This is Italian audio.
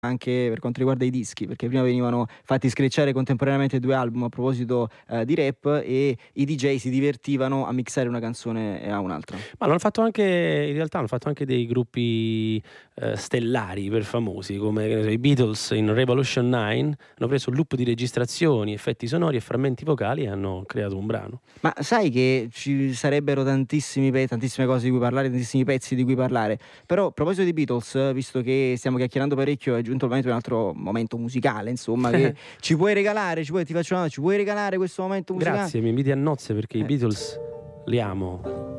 anche per quanto riguarda i dischi, perché prima venivano fatti scricciare contemporaneamente 2 album a proposito, di rap, e i DJ si divertivano a mixare una canzone a un'altra. Ma l'hanno fatto anche in realtà hanno fatto anche dei gruppi, stellari per famosi, come che ne so, i Beatles in Revolution 9 hanno preso un loop di registrazioni, effetti sonori e frammenti vocali e hanno creato un brano. Ma sai che ci sarebbero tantissime cose di cui parlare, tantissimi pezzi di cui parlare. Però a proposito di Beatles, visto che stiamo chiacchierando parecchio, è giunto il momento di un altro momento musicale, insomma, che ci puoi regalare, ci puoi ti faccio una ci puoi regalare questo momento musicale? Grazie, mi inviti a nozze perché i Eh. Beatles li amo.